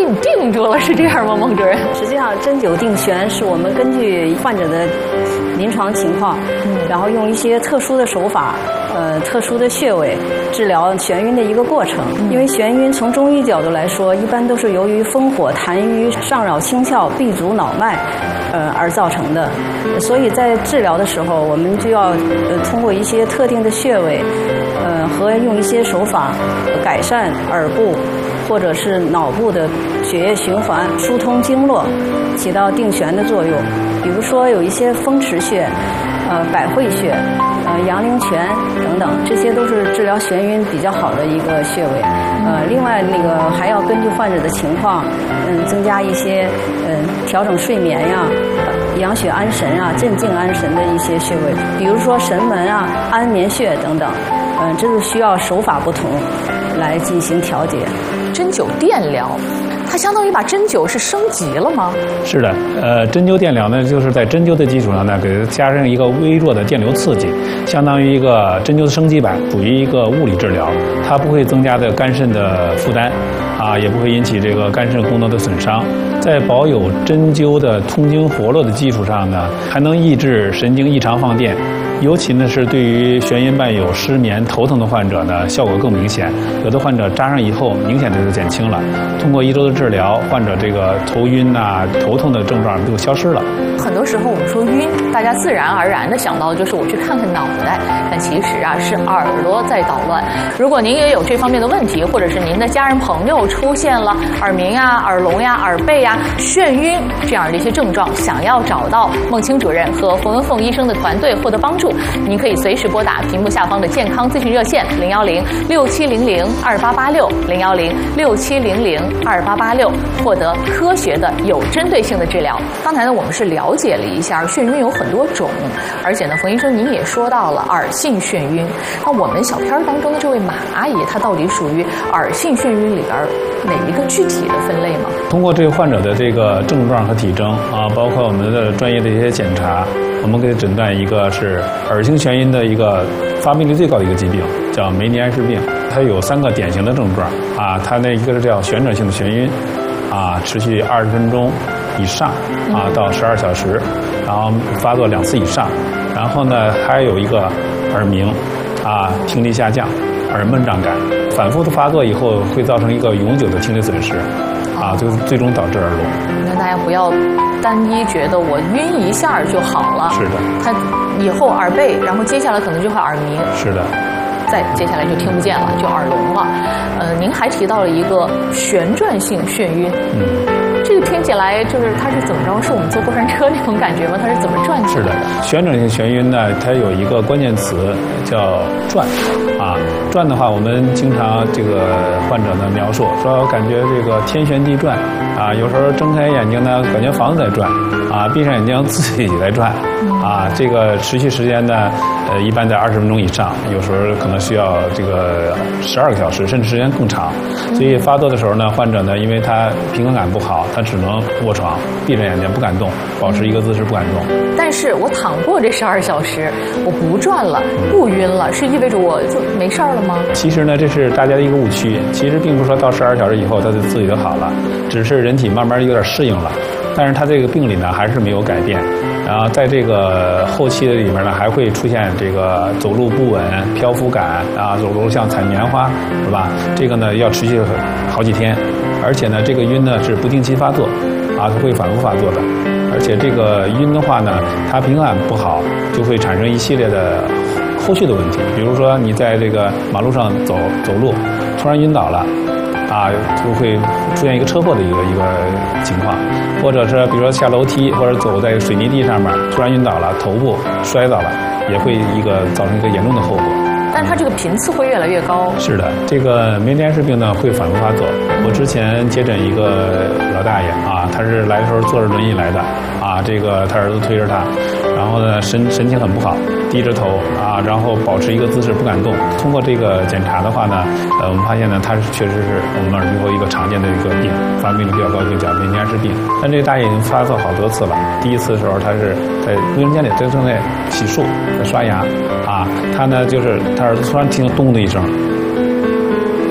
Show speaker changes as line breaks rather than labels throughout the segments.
给你定住了，是这样吗，孟主任？
实际上，针灸定眩是我们根据患者的临床情况，然后用一些特殊的手法。特殊的穴位治疗眩晕的一个过程。因为眩晕从中医角度来说，一般都是由于风火痰瘀上扰清窍、闭阻脑脉，而造成的。所以在治疗的时候，我们就要通过一些特定的穴位，和用一些手法改善耳部或者是脑部的血液循环、疏通经络，起到定眩的作用。比如说有一些风池穴、百会穴、阳陵泉等等，这些都是治疗眩晕比较好的一个穴位。另外还要根据患者的情况，增加一些调整睡眠呀、养血安神啊、镇静安神的一些穴位，比如说神门啊、安眠穴等等。这是需要手法不同来进行调节。
针灸电疗，它相当于把针灸是升级了吗？
是的，针灸电疗呢，就是在针灸的基础上呢，给它加上一个微弱的电流刺激，相当于一个针灸的升级版，属于一个物理治疗，它不会增加的肝肾的负担，也不会引起这个肝肾功能的损伤。在保有针灸的通经活络的基础上呢，还能抑制神经异常放电。尤其呢是对于眩晕伴有失眠、头疼的患者呢，效果更明显。有的患者扎上以后，明显就减轻了。通过1周的治疗，患者这个头晕头痛的症状就消失了。
很多时候我们说晕，大家自然而然的想到的就是我去看看脑袋，但其实是耳朵在捣乱。如果您也有这方面的问题，或者是您的家人朋友出现了耳鸣耳聋耳背眩晕这样的一些症状，想要找到孟青主任和冯文凤医生的团队获得帮助，您可以随时拨打屏幕下方的健康咨询热线010-6700-2886，010-6700-2886，获得科学的有针对性的治疗。刚才呢，我们是了解了一下眩晕有很多种，而且呢，冯医生您也说到了耳性眩晕。那我们小片当中的这位马阿姨，她到底属于耳性眩晕里边哪一个具体的分类吗？
通过这个患者的这个症状和体征包括我们的专业的一些检查，我们给他诊断一个是耳性眩晕的一个发病率最高的一个疾病，叫梅尼埃氏病。它有3个典型的症状它那一个是叫旋转性的眩晕持续20分钟以上到12小时，然后发作2次以上。然后呢，还有一个耳鸣听力下降、耳闷胀感，反复的发作以后会造成一个永久的听力损失就最终导致耳聋。
那大家不要单一觉得我晕一下就好了，
是的，
他以后耳背，然后接下来可能就会耳鸣，
是的，
再接下来就听不见了，就耳聋了。您还提到了一个旋转性眩晕，这个听起来就是它是怎么着？是我们坐过山车那种感觉吗？它是怎么转起来的？
是的，旋转性眩晕呢，它有一个关键词叫转转的话，我们经常这个患者呢描述说，感觉这个天旋地转有时候睁开眼睛呢，感觉房子在转闭上眼睛自己在转这个持续时间呢一般在20分钟以上，有时候可能需要这个12个小时，甚至时间更长。所以发作的时候呢，患者呢，因为他平衡感不好，他只能卧床，闭着眼睛不敢动，保持一个姿势不敢动。
但是我躺过这12小时，我不转了，不晕了，是意味着我就没事儿了吗？
其实呢，这是大家的一个误区。其实并不是说到12小时以后他就自己就好了，只是人体慢慢有点适应了。但是他这个病理呢还是没有改变，然后在这个后期的里面呢，还会出现这个走路不稳、漂浮感走路像踩棉花，是吧？这个呢要持续好几天，而且呢，这个晕呢是不定期发作它会反复发作的。而且这个晕的话呢，它平衡感不好，就会产生一系列的后续的问题。比如说你在这个马路上走路，突然晕倒了。就会出现一个车祸的一个情况，或者是比如说下楼梯或者走在水泥地上面突然晕倒了，头部摔倒了，也会造成一个严重的后果。
但是它这个频次会越来越高。
是的，这个梅尼埃氏病呢会反复发作。我之前接诊一个老大爷他是来的时候坐着轮椅来的这个他儿子推着他，然后呢神情很不好，低着头然后保持一个姿势不敢动。通过这个检查的话呢，我们发现呢他确实是我们耳鼻喉一个常见的一个病，发病率比较高，就叫梅尼埃氏病。但这个大爷已经发作好多次了。第一次的时候他是在卫生间里正在洗漱，在刷牙他呢就是他儿子突然听咚的一声，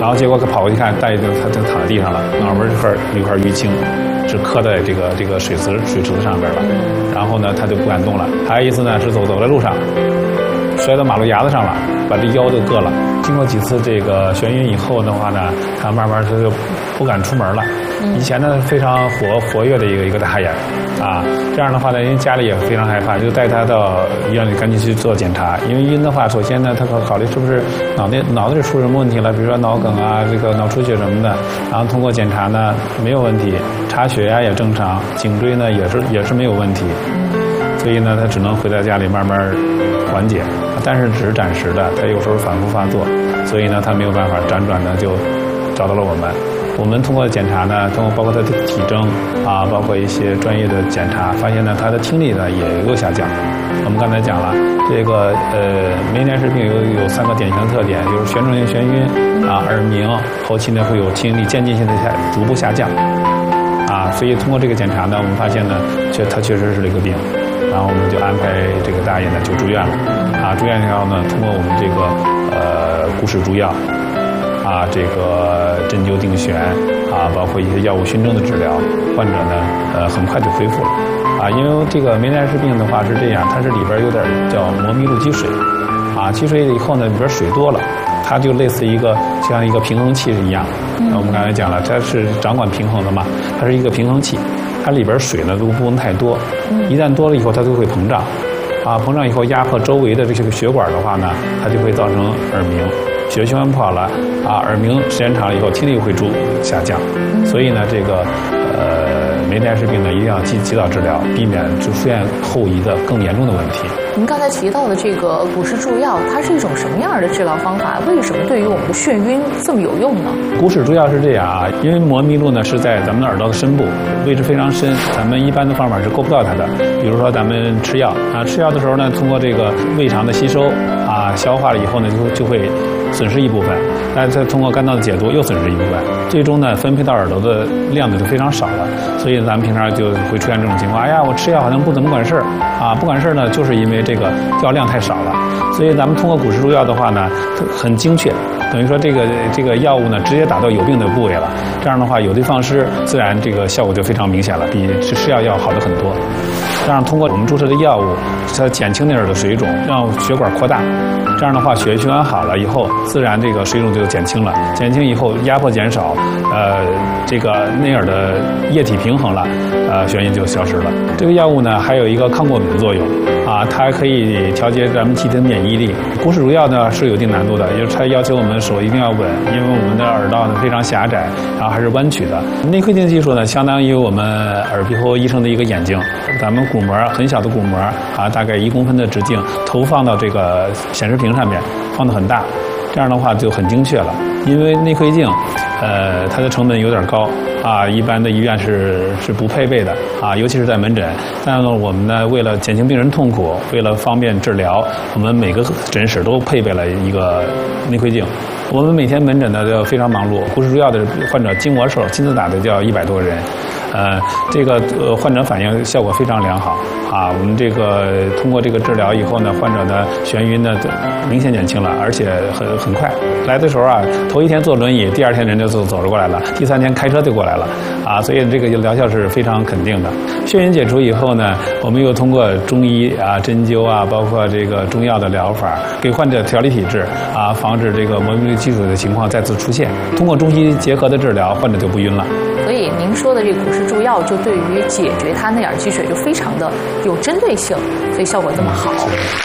然后结果跑过去看，大爷他就躺在地上了，脑门这块淤青是磕在这个水池子上边了。然后呢，他就不敢动了。还有一次呢，是走在路上，摔到马路牙子上了，把这腰都硌了。经过几次这个眩晕以后的话呢，他慢慢他就不敢出门了。以前呢非常活跃的一个大爷，啊，这样的话呢，人家里也非常害怕，就带他到医院里赶紧去做检查。因为晕的话，首先呢，他考虑是不是脑子里出什么问题了，比如说脑梗啊，这个脑出血什么的。然后通过检查呢没有问题，查血压也正常，颈椎呢也是没有问题。所以呢，他只能回到家里慢慢缓解，但是只是暂时的，他有时候反复发作，所以呢，他没有办法，辗转呢就找到了我们。我们通过检查呢，通过包括他的体征啊，包括一些专业的检查，发现呢他的听力呢也有下降。我们刚才讲了，这个梅尼埃氏病有3个典型的特点，就是旋转性眩晕啊、耳鸣，后期呢会有听力渐进性的逐步下降啊。所以通过这个检查呢，我们发现呢，他确实是这个病。然后我们就安排这个大爷呢就住院了，啊，住院以后呢，通过我们这个固始注药，啊，这个针灸定旋，啊，包括一些药物熏蒸的治疗，患者呢很快就恢复了，啊，因为这个梅尼埃氏病的话是这样，它是里边有点叫膜密度积水，啊，积水以后呢里边水多了，它就类似像一个平衡器一样，我们刚才讲了，它是掌管平衡的嘛，它是一个平衡器。它里边水呢都不能太多，一旦多了以后它就会膨胀，啊，膨胀以后压迫周围的这些血管的话呢，它就会造成耳鸣，血液循环不好了，啊，耳鸣时间长了以后听力会下降，所以呢这个梅尼埃氏病呢一定要及早治疗，避免就出现后遗的更严重的问题。
您刚才提到的这个固始注药，它是一种什么样的治疗方法？为什么对于我们的眩晕这么有用呢？
固始注药是这样啊，因为膜密度呢是在咱们的耳道的深部，位置非常深，咱们一般的方法是够不到它的。比如说咱们吃药啊，吃药的时候呢，通过这个胃肠的吸收啊，消化了以后呢，就会损失一部分，但再通过肝脏的解毒又损失一部分，最终呢分配到耳朵的量呢就非常少了。所以咱们平常就会出现这种情况，哎呀，我吃药好像不怎么管事儿啊，不管事儿呢，就是因为这个药量太少了。所以咱们通过固始注药的话呢，很精确，等于说这个药物呢直接打到有病的部位了，这样的话有的放矢，自然这个效果就非常明显了，比吃药要好的很多。这样通过我们注射的药物，它减轻内耳的水肿，让血管扩大，这样的话血液循环好了以后，自然这个水肿就减轻了，减轻以后压迫减少，这个内耳的液体平衡了，眩晕就消失了。这个药物呢还有一个抗过敏的作用啊，它可以调节咱们机体的免疫力。固始注药呢是有一定难度的，就是它要求我们手一定要稳，因为我们的耳道呢非常狭窄，然后还是弯曲的。内窥镜技术呢相当于我们耳鼻喉医生的一个眼睛，咱们鼓膜很小的鼓膜啊，大概1公分的直径投放到这个显示屏上面，放得很大，这样的话就很精确了。因为内窥镜它的成本有点高啊，一般的医院是不配备的啊，尤其是在门诊。但是我们呢，为了减轻病人痛苦，为了方便治疗，我们每个诊室都配备了一个内窥镜。我们每天门诊呢都非常忙碌，固始注药的患者经我手亲自打的就要100多个人。这个患者反应效果非常良好啊！我们这个通过这个治疗以后呢，患者的眩晕呢明显减轻了，而且很快。来的时候啊，头1天坐轮椅，第2天人就走着过来了，第3天开车就过来了啊！所以这个疗效是非常肯定的。眩晕解除以后呢，我们又通过中医啊、针灸啊，包括这个中药的疗法，给患者调理体质啊，防止这个膜密度积水的情况再次出现。通过中西结合的治疗，患者就不晕了。
所以您说的这个固始注药，就对于解决它内耳积水就非常的有针对性，所以效果这么好。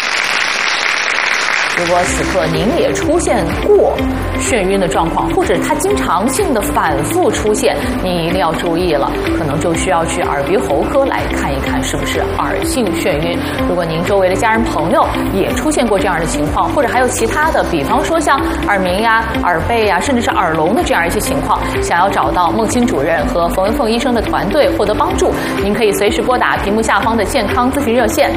如果此刻您也出现过眩晕的状况，或者它经常性的反复出现，您一定要注意了，可能就需要去耳鼻喉科来看一看是不是耳性眩晕。如果您周围的家人朋友也出现过这样的情况，或者还有其他的，比方说像耳鸣呀、耳背呀，甚至是耳聋的这样一些情况，想要找到孟青主任和冯文凤医生的团队获得帮助，您可以随时拨打屏幕下方的健康咨询热线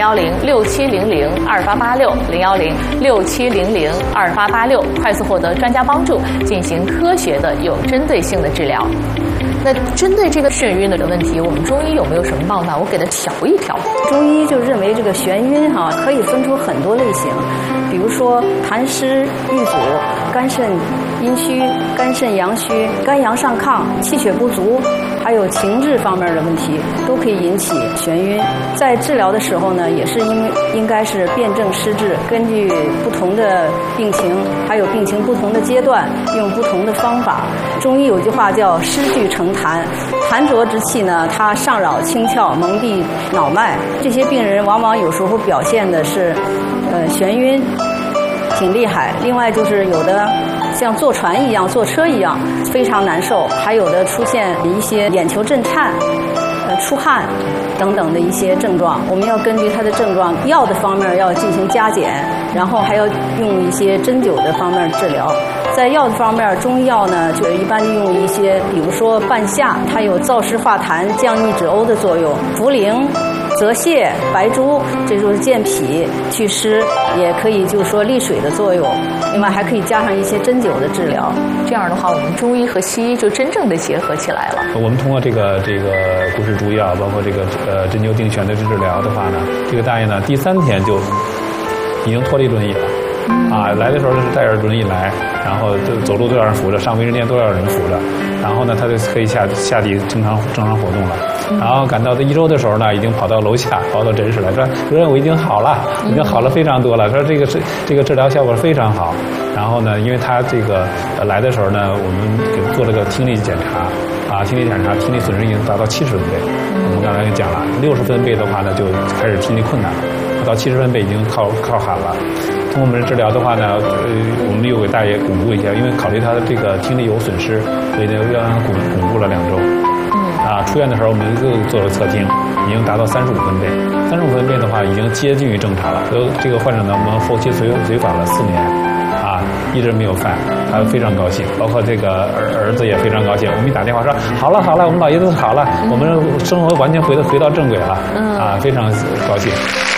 010-6700-2886，010-6700-2886，快速获得专家帮助，进行科学的有针对性的治疗。那针对这个眩晕的问题，我们中医有没有什么办法？我给它调一调。
中医就认为这个眩晕可以分出很多类型，比如说痰湿、郁阻、肝肾阴虚、肝肾阳虚、肝阳上亢、气血不足，还有情志方面的问题，都可以引起眩晕。在治疗的时候呢，也是应该是辨证施治，根据不同的病情，还有病情不同的阶段，用不同的方法。中医有句话叫湿聚成痰，痰浊之气呢，它上扰清窍，蒙蔽脑脉。这些病人往往有时候表现的是，眩晕挺厉害。另外就是有的像坐船一样、坐车一样，非常难受。还有的出现一些眼球震颤、出汗等等的一些症状。我们要根据他的症状，药的方面要进行加减，然后还要用一些针灸的方面治疗。在药的方面，中医药呢，就是一般用一些，比如说半夏，它有燥湿化痰、降逆止呕的作用；茯苓、泽泻、白术，这就是健脾祛湿，也可以就是说利水的作用。另外还可以加上一些针灸的治疗。
这样的话，我们中医和西医就真正的结合起来了。
我们通过这个不是中药，包括这个针灸定穴的治疗的话呢，这个大爷呢第3天就已经脱离轮椅了。来的时候是带着轮椅来，然后就走路都要人扶着，上卫生间都要人扶着，然后呢，他就可以下地正常活动了。然后赶到1周的时候呢，已经跑到楼下，跑到诊室来说：“主任，我已经好了，已经好了非常多了。”说这个治疗效果非常好。然后呢，因为他这个来的时候呢，我们给他做了个听力检查，听力检查，听力损失已经达到70分贝。我们刚才也讲了，60分贝的话呢，就开始听力困难了，到70分贝已经靠喊了。通过我们的治疗的话呢，我们又给大爷巩固一下，因为考虑他的这个听力有损失，所以呢又让他巩固了2周。出院的时候我们又做了测听，已经达到35分贝。35分贝的话，已经接近于正常了。所以这个患者呢，我们后期随访了4年，一直没有犯，他非常高兴。包括这个儿子也非常高兴。我们一打电话说好了，我们老爷子好了，我们生活完全回到正轨了，非常高兴。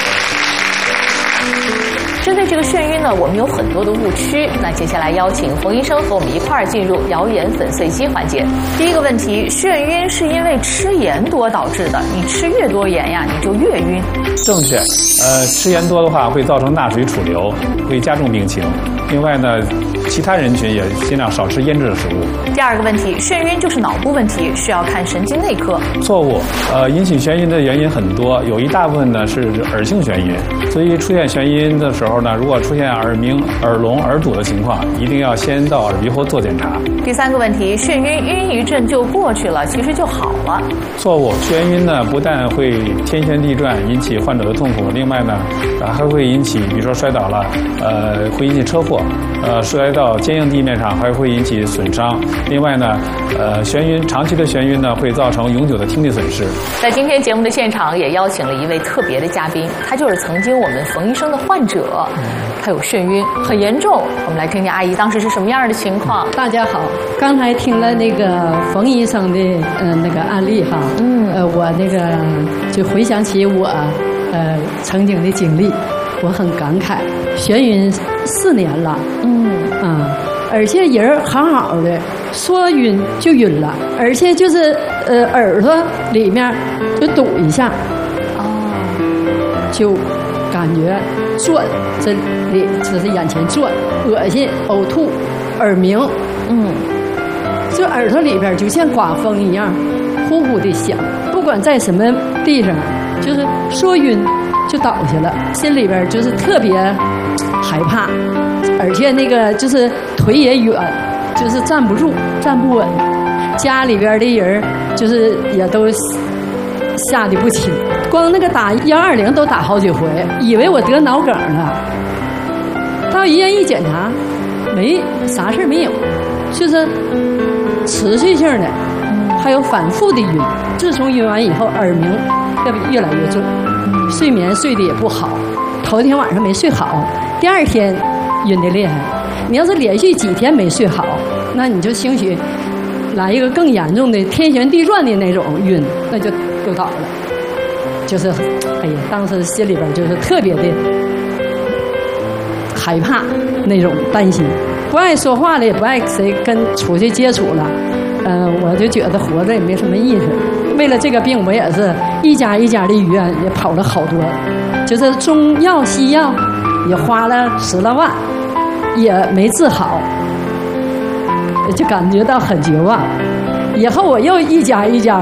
针对这个眩晕呢，我们有很多的误区。那接下来邀请冯医生和我们一块儿进入谣言粉碎机环节。第一个问题，眩晕是因为吃盐多导致的，你吃越多盐呀，你就越晕。
正确，吃盐多的话会造成钠水储留，会加重病情。另外呢，其他人群也尽量少吃腌制的食物。
第二个问题，眩晕就是脑部问题，需要看神经内科。
错误，引起眩晕的原因很多，有一大部分呢是耳性眩晕，所以出现眩晕的时候呢，如果出现耳鸣、耳聋、耳堵的情况，一定要先到耳鼻喉做检查。
第三个问题，眩晕一阵就过去了，其实就好了。
错误，眩晕呢不但会天旋地转，引起患者的痛苦，另外呢，还会引起，比如说摔倒了，会引起车祸，摔到坚硬地面上还会引起损伤。另外呢，眩晕长期的眩晕呢，会造成永久的听力损失。
在今天节目的现场也邀请了一位特别的嘉宾，他就是曾经我们冯医生的患者，他有眩晕很严重。我们来听听阿姨当时是什么样的情况。
大家好，刚才听了那个冯医生的那个案例哈，我那个就回想起我曾经的经历，我很感慨，眩晕4年了，而且人好好的，说晕就晕了，而且就是耳朵里面就堵一下，就感觉转，这里就是眼前转，恶心、呕吐、耳鸣，就耳朵里边就像刮风一样，呼呼的响，不管在什么地方，就是说晕就倒下了，心里边就是特别害怕，而且那个就是腿也远，就是站不住、站不稳，家里边的人就是也都吓得不轻，光那个打120都打好几回，以为我得脑梗了。到医院一检查，没啥事没有，就是持续性的，还有反复的晕。自从晕完以后，耳鸣越来越重，睡眠睡得也不好，头一天晚上没睡好，第2天晕得厉害。你要是连续几天没睡好，那你就兴许来一个更严重的天旋地转的那种晕，那就倒了。就是哎呀，当时心里边就是特别的害怕，那种担心，不爱说话了，也不爱谁跟出去接触了。我就觉得活着也没什么意思。为了这个病，我也是一家一家的医院也跑了好多，就是中药西药也花了10来万，也没治好。 就感觉到很绝望。以后我又一讲一讲。